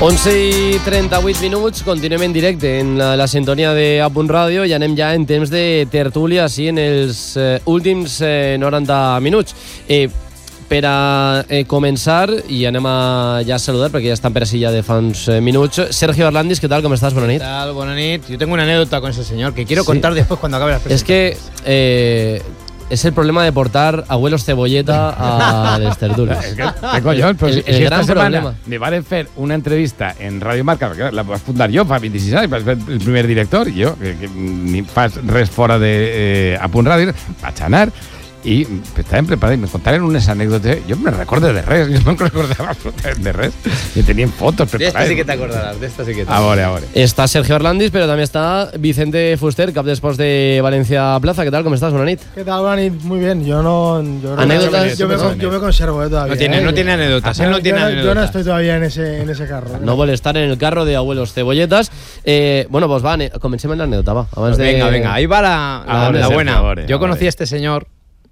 11:38, continuem en directe en la sintonia de A Punt Ràdio i anem ja en temps de tertúlia, així en els últims 90 minuts. Per a començar, i anem a ja saludar, perquè ja estan per així ja de fa uns minuts. Sergio Arlandis, ¿qué tal? ¿Cómo estás? Buena nit. ¿Qué tal? Buena nit. Yo tengo una anécdota con ese señor que quiero contar después cuando acabe las presentaciones. Es que es el problema de portar abuelos cebolleta a les tertulias. Es que, collons, però el si gran esta setmana problema. me van fer una entrevista en Radio Marca, perquè la vaig fundar jo fa 26 anys, vaig ser el primer director, i jo, que ni faig res fora de A Punt Ràdio, vaig anar i estàvem preparats i me contaren unes anècdotes. Jo no me recordo de res, jo no me recordava absolutament de res. I tenien fotos preparades. De esta sí que te acordarás, de esta sí que te acordarás. A veure. Está Sergio Arlandis, pero también está Vicente Fuster, cap d'esports de Valencia Plaza. ¿Qué tal? ¿Cómo estás? Buena nit. ¿Qué tal? Buena nit. Muy bien. Yo ¿Anécdotas? Yo me conservo todavía. No tiene anécdotas. Él no tiene anécdotas. Yo no estoy todavía en ese carro. No vuelve a estar en el carro de abuelos cebolletas. Bueno, pues va, comencemos la anécdota, va. Abans de... Venga. Ahí va la buena. Yo conocí a este señor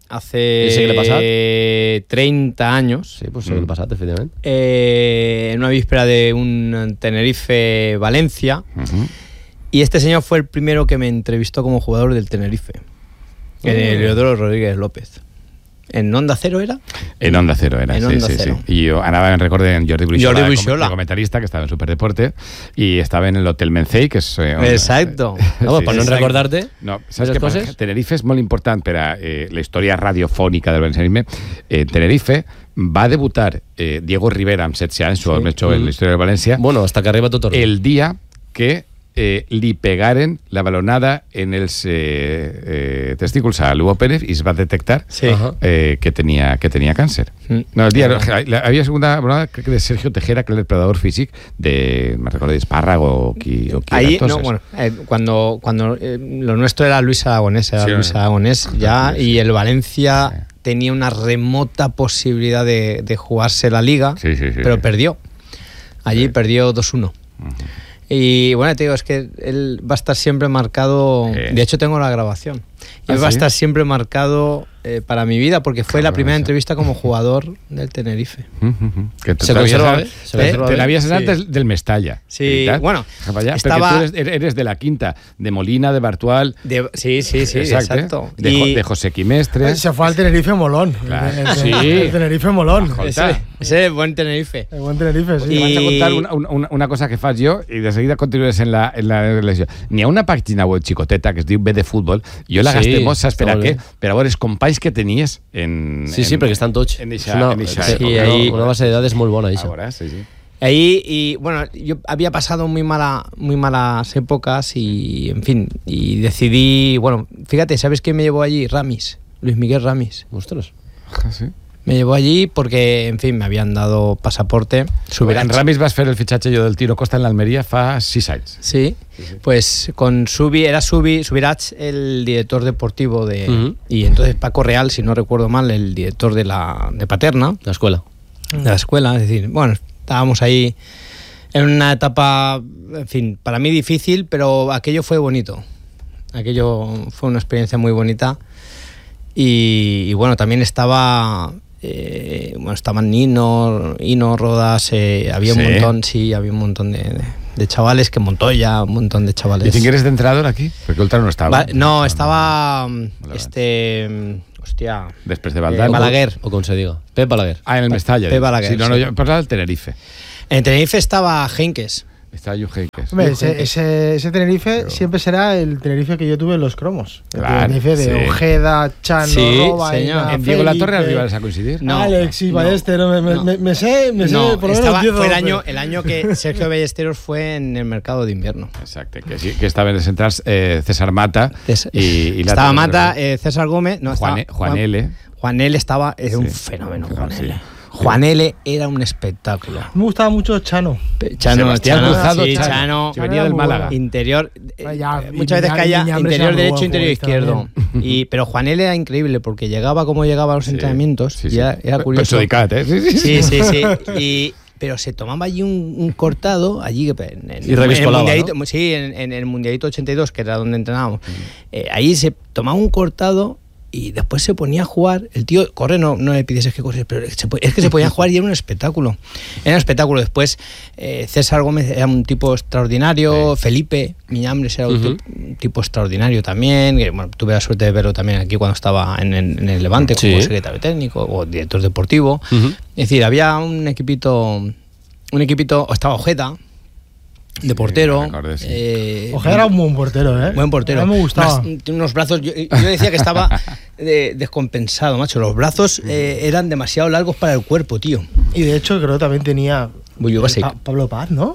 hace 30 años. Sí, pues el pasado, efectivamente. En una víspera de un Tenerife-Valencia. Y este señor fue el primero que me entrevistó como jugador del Tenerife. Leodoro Rodríguez López. ¿En Onda Cero era? En Onda Cero era, sí. I jo anava, recorde, en Jordi Bruixola, de comentarista, que estava en Superdeporte, i estava en l'Hotel Mencey, que és... Exacto. No, per no recordar-te. No, saps què passa? Tenerife és molt important per a la història radiofònica del valencianisme. Tenerife va debutar Diego Rivera amb 16 anys, o més jove en la història de València. Bueno, hasta que arriba tot el dia que li pegaren la balonada en els testículs a Lugo Pérez i es va detectar que tenia càncer. No, el dia, havia segunda balonada, crec que de Sergio Tejera, que era el predador físic de, me recuerdo, de Espárrago o qui ahí, no, bueno, cuando lo nuestro era Luis Aragonés, ya, y el Valencia tenía una remota posibilidad de jugarse la liga, pero perdió. Allí perdió 2-1. Y bueno, te digo, es que él va a estar siempre marcado. De hecho, tengo la grabación. Él va a estar siempre marcado para mi vida, porque fue la primera entrevista como jugador del Tenerife. Se conserva, te la habías antes del Mestalla. Sí, bueno, estaba... Porque tú eres de la quinta, de Molina, de Bartual. Sí, exacto. De José Quimestre. Se fue al Tenerife molón. Claro. El Tenerife molón. Ese es el buen Tenerife. El buen Tenerife, sí. Vaig a contar una cosa que faig jo i de seguida continues en la relació. N'hi ha una pàgina web xicoteta que es diu B de Futbol. Jo la gasté molt, saps per a què? Per a veure els companys que tenies en... Sí, perquè estan tots. Una base de datos muy buena. Ahora, sí. Ahí, y bueno, yo había pasado muy malas épocas y, en fin, y decidí, bueno, fíjate, ¿sabes quién me llevó allí? Ramis, Luis Miguel Ramis. Ostras. Sí. Me llevó allí porque, en fin, me habían dado pasaporte. En Ramis vas fer el fitxatge jo del Tiro Costa en l'Almeria fa 6 anys. Sí, pues con Subirats el director deportivo de... Y entonces Paco Real, si no recuerdo mal, el director de Paterna. La escuela. De la escuela, es decir, bueno, estábamos ahí en una etapa, en fin, para mí difícil, pero aquello fue bonito. Aquello fue una experiencia muy bonita. Y bueno, también estaban Nino, Rodas, había un montón de chavales, que Montoya, un montón de chavales. ¿Y quién eres de entrenador aquí? Porque Oltra no estaba. No, estaba hostia. Després de Valdal. Balaguer. O com se diga. Pep Balaguer. Ah, en el Mestalla. Pep Balaguer. Sí, no, yo pensaba el Tenerife. En Tenerife estaba Heinkes. Está Heinkes. Hombre, ese Tenerife siempre será el Tenerife que yo tuve en los cromos. El Tenerife de Ojeda, Chano, Roba, en Diego Latorre arribarás a coincidir. No, Alex y Ballesteros, me sé por lo menos 10 fue el año que Sergio Ballesteros fue en el mercado de invierno. Exacto, que estaba en el central César Mata y estaba Mata, César Gómez, no, Juan L. Juan L era un fenómeno, Juan L. Juan L era un espectáculo. Me gustaba mucho Chano. Chano, que venía del Málaga. Interior, muchas veces caía interior derecho, interior izquierdo. Pero Juan L era increíble porque llegaba como llegaba a los entrenamientos. Y era curioso. Sí. Pero se tomaba allí un cortado, allí en el Mundialito 82, que era donde entrenábamos. Ahí se tomaba un cortado y después se ponía a jugar. El tío, corre, no le pides que corre, pero es que se ponía a jugar y era un espectáculo. Después, César Gómez era un tipo extraordinario, Felipe Miñambres era un tipo extraordinario también. Que, bueno, tuve la suerte de verlo también aquí cuando estaba en el Levante como secretario técnico o director deportivo. Es decir, había un equipito, estaba Ojeda, de portero. Ojeda era un buen portero, ¿eh? Buen portero. A mí me gustaba. Tiene unos brazos. Yo decía que estaba descompensado, macho. Los brazos eran demasiado largos para el cuerpo, tío. Y de hecho, creo que también tenía. Pablo Paz, ¿no?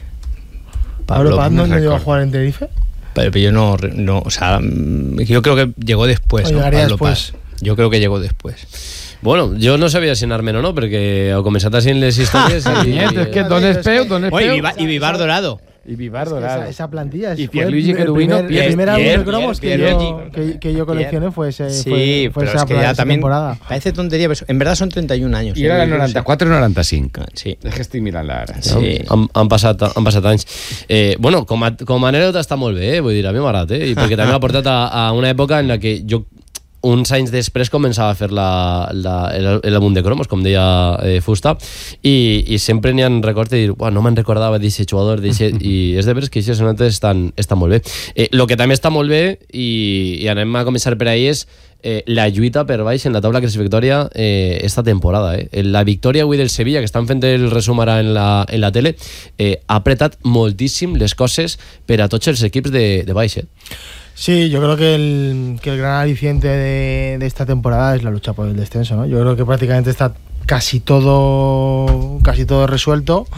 Pablo Paz no llegó a jugar en Tenerife. Pero yo no. O sea, yo creo que llegó después. Llegaría después. Yo creo que llegó después. Bueno, jo no sabia si anar-me'n o no, perquè heu començat així en les històries... És que d'on es peu? I Vivar Dorado. Y Vivar Dorado. Esa plantilla y Pierluigi Cherubino. El primer álbum de cromos que yo coleccioné fue esa temporada. Parece tontería, pero en verdad son 31 años. I era el 94 i 95. Sí. És que estic mirant-la ara. Sí. Han passat anys. Bueno, com a anècdota està molt bé, vull dir, a mi m'ha agradat, i perquè també m'ha portat a una època en la que jo uns anys després començava a fer l'àlbum de cromos, com deia Fusta, i sempre n'hi ha records de dir, no me'n recordava d'aquest jugador, i és de veres que aquestes sonates estan molt bé. El que també està molt bé, i anem a començar per ahí, és la lluita per baix en la taula classificatòria esta temporada. La victòria avui del Sevilla, que estan fent el resum ara en la tele, ha apretat moltíssim les coses per a tots els equips de baix. Sí, yo creo que el gran aliciente de esta temporada es la lucha por el descenso, ¿no? Yo creo que prácticamente está casi todo resuelto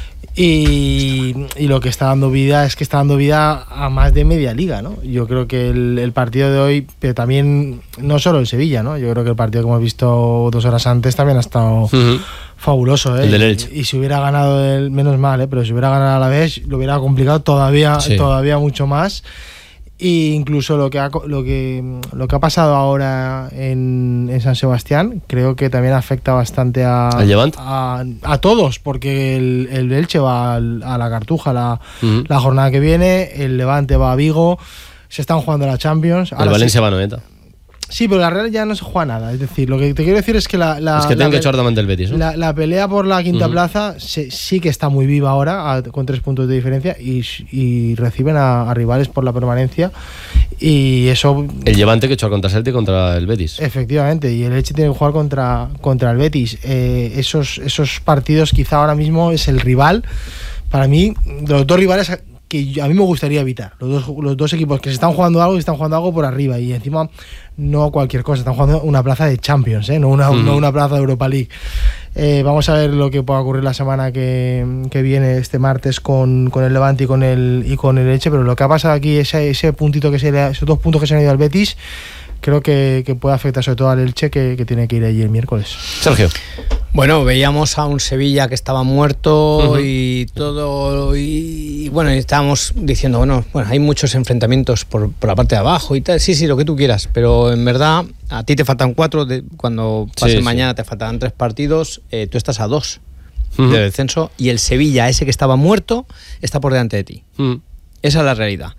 y lo que está dando vida es que está dando vida a más de media liga, ¿no? Yo creo que el partido de hoy, pero también no solo el Sevilla, ¿no? Yo creo que el partido que hemos visto 2 horas antes también ha estado fabuloso, ¿eh? El del Elche. Y si hubiera ganado menos mal, pero si hubiera ganado a la vez lo hubiera complicado todavía mucho más. Y incluso lo que ha pasado ahora en San Sebastián creo que también afecta bastante a todos, porque el Elche va a la Cartuja la jornada que viene, el Levante va a Vigo, se están jugando la Champions. El Valencia va a Noeta. Sí, pero la Real ya no se juega nada. Es decir, lo que te quiero decir es que es que tengo que echar también del Betis, ¿no? La pelea por la quinta plaza sí que está muy viva ahora, con 3 puntos de diferencia, y reciben a rivales por la permanencia. Y eso... El Levante que echó contra Celta y contra el Betis. Efectivamente, y el Elche tiene que jugar contra el Betis. Esos partidos quizá ahora mismo es el rival. Para mí, los 2 rivales que a mí me gustaría evitar, los dos equipos que se están jugando algo por arriba, y encima no cualquier cosa, están jugando una plaza de Champions, no una plaza de Europa League. Vamos a ver lo que pueda ocurrir la semana que viene, este martes, con el Levante y con el Elche, pero lo que ha pasado aquí, ese puntito esos 2 puntos que se han ido al Betis, creo que puede afectar sobre todo al Elche, que tiene que ir allí el miércoles. Sergio. Bueno, veíamos a un Sevilla que estaba muerto y todo, y bueno, estábamos diciendo, bueno, hay muchos enfrentamientos por la parte de abajo y tal, sí, lo que tú quieras, pero en verdad a ti te faltan 4, cuando pase mañana te faltan 3 partidos, tú estás a 2 del descenso, y el Sevilla, ese que estaba muerto, está por delante de ti. Esa es la realidad.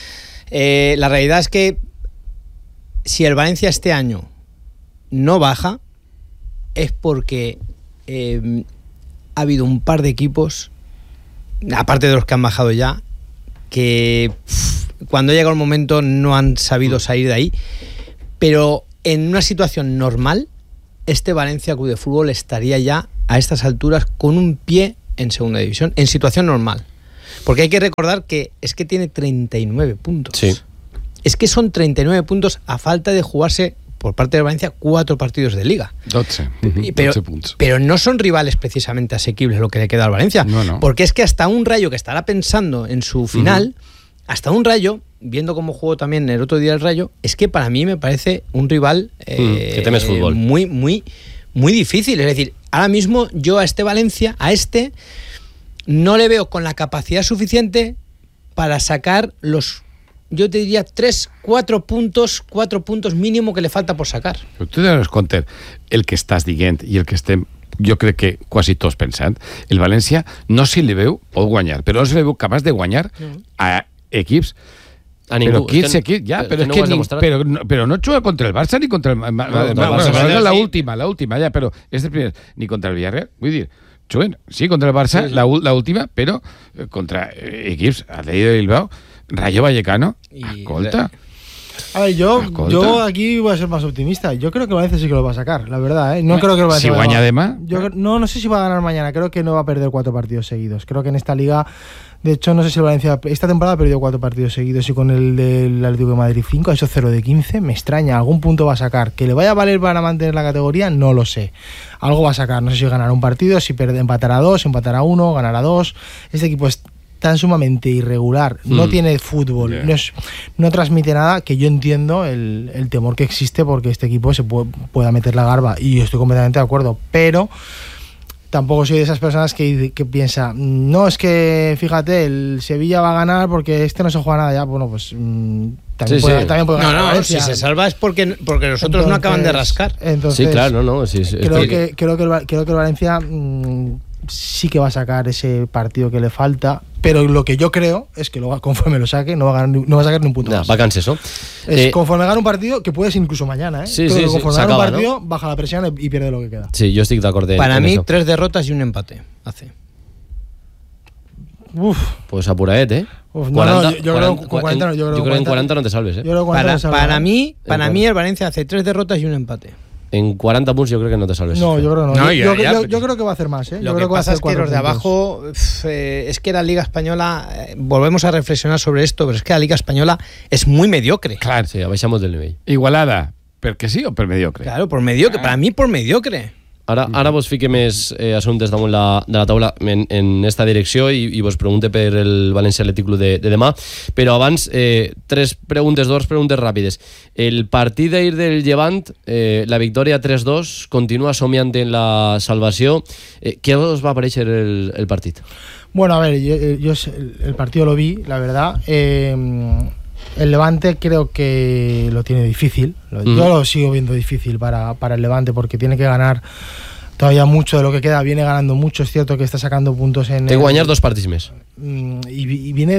La realidad es que si el Valencia este año no baja, es porque ha habido un par de equipos, aparte de los que han bajado ya, que cuando llega el momento no han sabido salir de ahí. Pero en una situación normal, este Valencia Club de Fútbol estaría ya a estas alturas con un pie en segunda división, en situación normal. Porque hay que recordar que es que tiene 39 puntos. Sí. Es que son 39 puntos a falta de jugarse por parte de Valencia 4 partidos de Liga. 12 puntos. Pero no son rivales precisamente asequibles lo que le queda al Valencia. No. Porque es que hasta un Rayo que estará pensando en su final, hasta un Rayo, viendo cómo jugó también el otro día el Rayo, es que para mí me parece un rival que temes fútbol. Muy, muy, muy difícil. Es decir, ahora mismo yo a este Valencia, no le veo con la capacidad suficiente para sacar yo te diría 4 puntos mínimo que le falta por sacar. Però tu deus compte el que estàs dient i el que estem, jo crec que quasi tots pensant, el València no s'hi li veu, pot guanyar, però no s'hi li veu capaç de guanyar a equips A ningú. Pero pero no juega contra el Barça ni contra el Barça. La última, ya, pero este primer, ni contra el Villarreal. Vull dir, juguen, sí, contra el Barça, sí. La última, pero contra equips, Atlètic de Bilbao, Rayo Vallecano, escolta. A ver, yo aquí voy a ser más optimista. Yo creo que el Valencia sí que lo va a sacar, la verdad, ¿eh? No creo que el Valencia. Si guaña además. No sé si va a ganar mañana. Creo que no va a perder 4 partidos seguidos. Creo que en esta liga, de hecho, no sé si el Valencia esta temporada ha perdido 4 partidos seguidos y con el del Atlético de Madrid 5, eso 0 de 15. Me extraña, algún punto va a sacar. Que le vaya a valer para mantener la categoría, no lo sé. Algo va a sacar. No sé si ganará un partido, si empatará 2, empatará 1, ganará 2. Este equipo es tan sumamente irregular, no tiene fútbol, no transmite nada, que yo entiendo el temor que existe porque este equipo se pueda meter la garba, y yo estoy completamente de acuerdo, pero tampoco soy de esas personas que piensa, no, es que fíjate, el Sevilla va a ganar porque este no se juega nada ya. Bueno, pues también puede ganar. No, si se salva es porque los otros no acaban de rascar. Entonces, sí, claro, no. Sí, creo que el Valencia sí que va a sacar ese partido que le falta, pero lo que yo creo es que luego, conforme lo saque, no va a sacar ni un punto más. Vacances, eso. Conforme gana un partido, que puede ser incluso mañana, ¿eh? Sí, conforme gana un partido, ¿no? Baja la presión y pierde lo que queda. Sí, yo estoy de acuerdo. Para mí, 3 derrotas y un empate hace. Pues apuraet, ¿eh? Yo creo que en 40 no te salves, ¿eh? Para mí el Valencia hace 3 derrotas y un empate. En 40 puntos yo creo que no te salves. No, yo creo que no. Yo creo que va a hacer más, ¿eh? Lo que pasa es que los de abajo, es que la Liga Española, volvemos a reflexionar sobre esto, pero es que la Liga Española es muy mediocre. Claro, sí, abaixamos del nivel. Igualada, perquè sí o per mediocre? Claro, por mediocre. Para mí, por mediocre. Ara vos fique més assumptes damunt de la taula en esta direcció i vos pregunte per el València Atlètic Club de demà, però abans 2 preguntes ràpides. El partit d'ahir del Llevant, la victòria 3-2, continua somiant en la salvació. Què us va aparèixer el partit? Bueno, a ver, yo el partido lo vi, la verdad. El Levante creo que lo tiene difícil. Yo lo sigo viendo difícil para el Levante porque tiene que ganar todavía mucho de lo que queda. Viene ganando mucho, es cierto que está sacando puntos en... Té guanyar 2 partits més. Y viene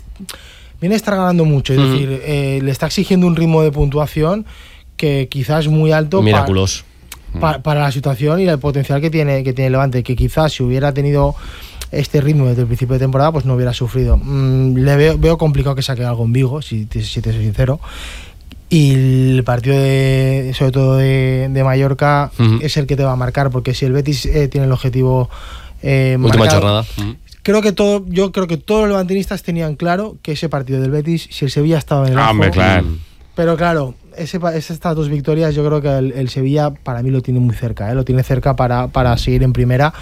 a estar ganando mucho. Es decir, le está exigiendo un ritmo de puntuación que quizás es muy alto miraculoso para la situación y el potencial que tiene el Levante, que quizás si hubiera tenido este ritmo desde el principio de temporada, pues no hubiera sufrido. Veo complicado que saque algo en Vigo, si te soy sincero. Y el partido sobre todo de Mallorca es el que te va a marcar, porque si el Betis tiene el objetivo última jornada. Yo creo que todos los levantinistas tenían claro que ese partido del Betis, si el Sevilla estaba en el ajo, claro. Pero claro, estas 2 victorias yo creo que el Sevilla para mí lo tiene muy cerca, lo tiene cerca para seguir en primera.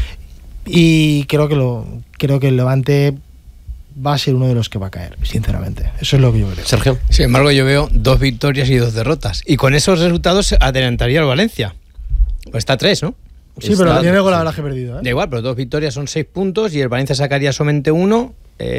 Y creo que el Levante va a ser uno de los que va a caer, sinceramente. Eso es lo que yo creo. Sergio. Sin embargo, yo veo 2 victorias y 2 derrotas. Y con esos resultados adelantaría el Valencia. Pues está 3, ¿no? Sí, pero tiene el golaveraje perdido, ¿eh? Da igual, pero 2 victorias son 6 puntos y el Valencia sacaría solamente 1.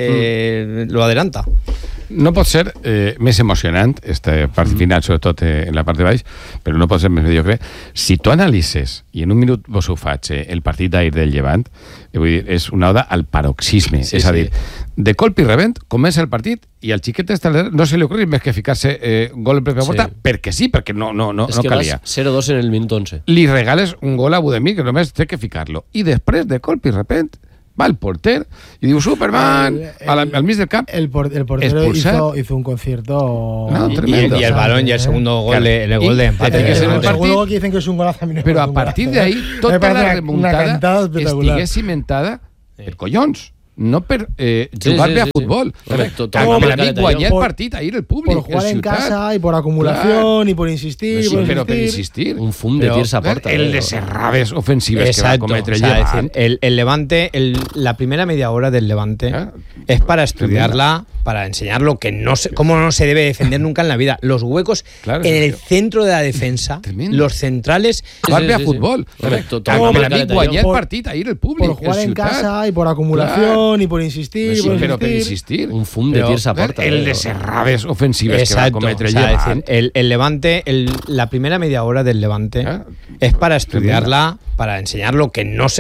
Lo adelanta. No pot ser més emocionant este partit final, sobretot en la part de baix, però no pot ser més mediocre. Si tu analitzes, i en un minut vos ho faig, el partit d'ahir del Llevant, vull dir, és una oda al paroxisme, és a dir, de colp i rebent comença el partit i al xiquet no se li ocorre més que ficar-se gol en pròpia porta, perquè sí, perquè no calia. És que vas 0-2 en el minut 11. Li regales un gol a Budemir que només té que ficar-lo, i després de colp i rebent va el porter y digo Superman al mis del camp. El portero hizo un concierto tremendo. Y el balón y el segundo gol, el gol de empate. Luego que dicen que es un golazo. Pero a partir de ahí toda la remuntada estigué cimentada el collons. No per jugar bé a futbol. Per a mi guanyar el partit ahir el públic. Por jugar en casa y por acumulación y por insistir. Pero per insistir. Un fum de tirs a porta. El de serrades ofensives que va a cometre el Llevant. El Levante, la primera media hora del Levante es para estudiarla, para enseñar lo que cómo no se debe defender nunca en la vida. Los huecos en el centro de la defensa, los centrales. Jugar bé a futbol. Per a mi guanyar el partit ahir el públic. Por jugar en casa y por acumulación. Y por insistir, pero por insistir. Un fum de tirs a porta. El de serrades ofensives que va a cometre el Llevant. El Levante, la primera media hora del Levante es para estudiarla, para enseñar lo que